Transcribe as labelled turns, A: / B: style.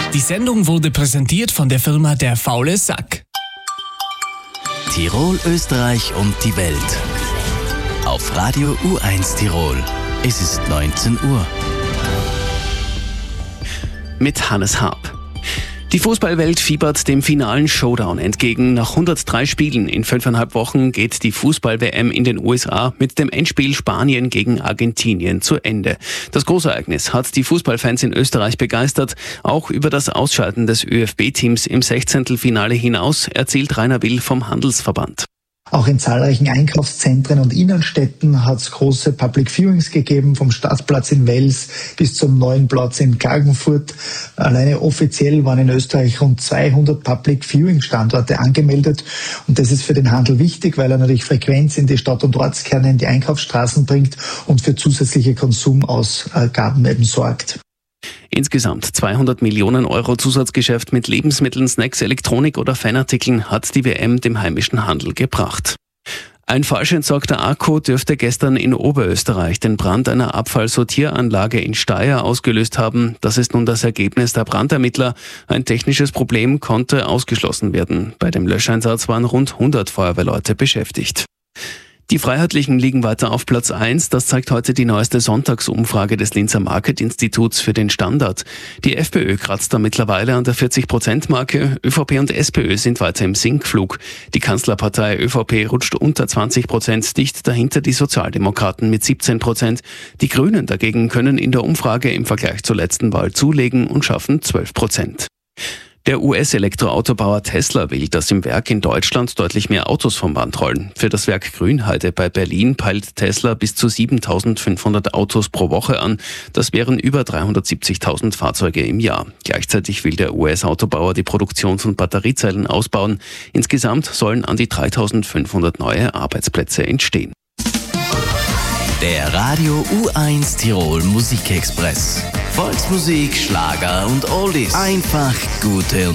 A: Die Sendung wurde präsentiert von der Firma Der faule Sack.
B: Tirol, Österreich und die Welt. Auf Radio U1 Tirol. Es ist 19 Uhr.
C: Mit Hannes Haab. Die Fußballwelt fiebert dem finalen Showdown entgegen. Nach 103 Spielen in 5,5 Wochen geht die Fußball-WM in den USA mit dem Endspiel Spanien gegen Argentinien zu Ende. Das Großereignis hat die Fußballfans in Österreich begeistert. Auch über das Ausschalten des ÖFB-Teams im 16. hinaus erzählt Rainer Will vom Handelsverband.
D: Auch in zahlreichen Einkaufszentren und Innenstädten hat es große Public Viewings gegeben, vom Stadtplatz in Wels bis zum neuen Platz in Klagenfurt. Alleine offiziell waren in Österreich rund 200 Public Viewing Standorte angemeldet. Und das ist für den Handel wichtig, weil er natürlich Frequenz in die Stadt- und Ortskerne, in die Einkaufsstraßen bringt und für zusätzliche Konsumausgaben eben sorgt.
C: Insgesamt 200 Millionen Euro Zusatzgeschäft mit Lebensmitteln, Snacks, Elektronik oder Fanartikeln hat die WM dem heimischen Handel gebracht. Ein falsch entsorgter Akku dürfte gestern in Oberösterreich den Brand einer Abfallsortieranlage in Steyr ausgelöst haben. Das ist nun das Ergebnis der Brandermittler. Ein technisches Problem konnte ausgeschlossen werden. Bei dem Löscheinsatz waren rund 100 Feuerwehrleute beschäftigt. Die Freiheitlichen liegen weiter auf Platz 1. Das zeigt heute die neueste Sonntagsumfrage des Linzer Market-Instituts für den Standard. Die FPÖ kratzt da mittlerweile an der 40%-Marke. ÖVP und SPÖ sind weiter im Sinkflug. Die Kanzlerpartei ÖVP rutscht unter 20%, dicht dahinter die Sozialdemokraten mit 17%. Die Grünen dagegen können in der Umfrage im Vergleich zur letzten Wahl zulegen und schaffen 12%. Der US-Elektroautobauer Tesla will, dass im Werk in Deutschland deutlich mehr Autos vom Band rollen. Für das Werk Grünheide bei Berlin peilt Tesla bis zu 7.500 Autos pro Woche an. Das wären über 370.000 Fahrzeuge im Jahr. Gleichzeitig will der US-Autobauer die Produktion von Batteriezellen ausbauen. Insgesamt sollen an die 3.500 neue Arbeitsplätze entstehen.
B: Der Radio U1 Tirol Musikexpress. Volksmusik, Schlager und Oldies. Einfach gute